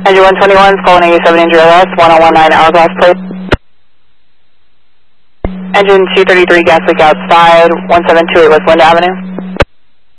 Engine 121 is calling 87 Injury LS, 1019 Hourglass plate. Engine 233 gas leak outside, 1728 West Linda Avenue.